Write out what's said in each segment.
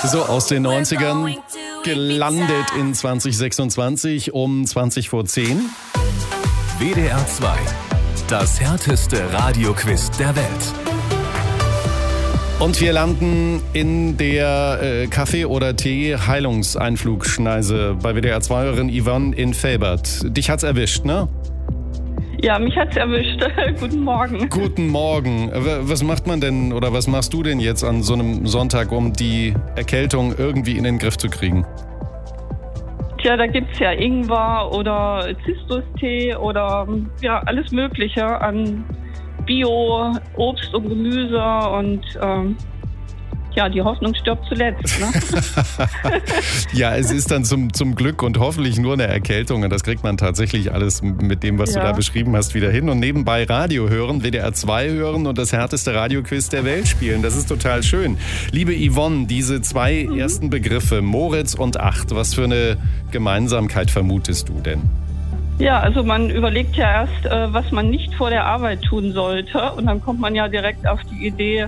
So aus den 90ern, gelandet in 2026 um 20 vor 10. WDR 2, das härteste Radioquiz der Welt. Und wir landen in der Kaffee- oder Tee-Heilungseinflugschneise bei WDR-2-Hörerin Yvonne in Velbert. Dich hat's erwischt, ne? Ja, mich hat's erwischt. Guten Morgen. Guten Morgen. Was macht man denn oder was machst du denn jetzt an so einem Sonntag, um die Erkältung irgendwie in den Griff zu kriegen? Tja, da gibt's ja Ingwer oder Zitrustee oder ja alles Mögliche an Bio, Obst und Gemüse und ja, die Hoffnung stirbt zuletzt. Ne? Ja, es ist dann zum Glück und hoffentlich nur eine Erkältung und das kriegt man tatsächlich alles mit dem, was du da beschrieben hast, wieder hin und nebenbei Radio hören, WDR 2 hören und das härteste Radioquiz der Welt spielen. Das ist total schön. Liebe Yvonne, diese zwei ersten Begriffe, Moritz und Acht, was für eine Gemeinsamkeit vermutest du denn? Ja, also man überlegt ja erst, was man nicht vor der Arbeit tun sollte und dann kommt man ja direkt auf die Idee,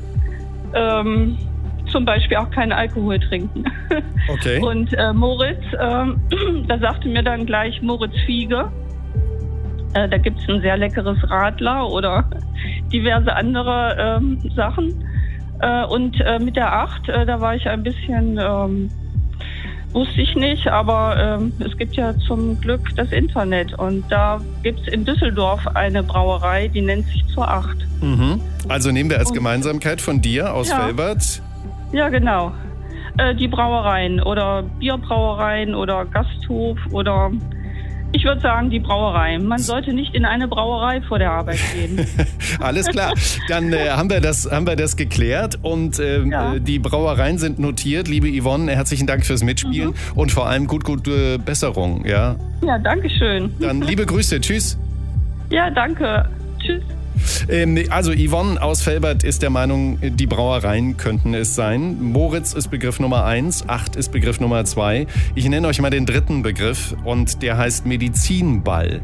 zum Beispiel auch keinen Alkohol trinken. Okay. Und Moritz, da sagte mir dann gleich Moritz Fiege. Da gibt es ein sehr leckeres Radler oder diverse andere Sachen. Und mit der Acht, da war ich ein bisschen, wusste ich nicht, aber es gibt ja zum Glück das Internet. Und da gibt es in Düsseldorf eine Brauerei, die nennt sich zur Acht. Mhm. Also nehmen wir als Gemeinsamkeit von dir aus Velbert. Ja, genau. Die Brauereien oder Bierbrauereien oder Gasthof oder ich würde sagen die Brauerei. Man sollte nicht in eine Brauerei vor der Arbeit gehen. Alles klar. Dann haben wir das geklärt und die Brauereien sind notiert. Liebe Yvonne, herzlichen Dank fürs Mitspielen und vor allem gute Besserung. Ja, danke schön. Dann liebe Grüße. Tschüss. Ja, danke. Tschüss. Also Yvonne aus Velbert ist der Meinung, die Brauereien könnten es sein. Moritz ist Begriff Nummer 1, Acht ist Begriff Nummer 2. Ich nenne euch mal den dritten Begriff und der heißt Medizinball.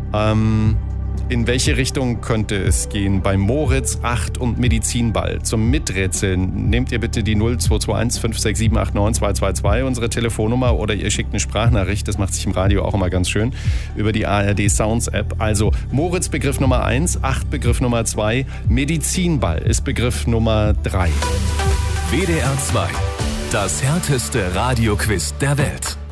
In welche Richtung könnte es gehen bei Moritz, Acht und Medizinball? Zum Miträtseln nehmt ihr bitte die 0221 567 89 222, unsere Telefonnummer, oder ihr schickt eine Sprachnachricht, das macht sich im Radio auch immer ganz schön, über die ARD Sounds App. Also Moritz Begriff Nummer 1, Acht Begriff Nummer 2, Medizinball ist Begriff Nummer 3. WDR 2, das härteste Radioquiz der Welt.